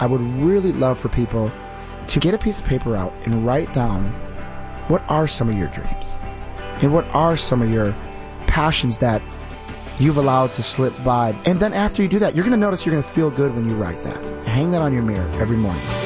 I would really love for people to get a piece of paper out and write down what are some of your dreams and what are some of your passions that you've allowed to slip by. And then after you do that, you're going to notice you're going to feel good when you write that. Hang that on your mirror every morning.